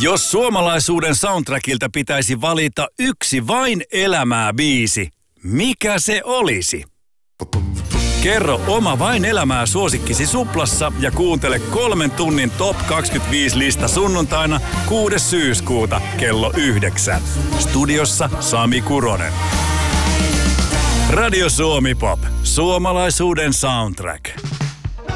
Jos suomalaisuuden soundtrackilta pitäisi valita yksi vain elämää biisi, mikä se olisi? Kerro oma vain elämää suosikkisi Suplassa ja kuuntele 3 tunnin Top 25 lista sunnuntaina 6. syyskuuta kello 9. Studiossa Sami Kuronen. Radio Suomi Pop. Suomalaisuuden soundtrack.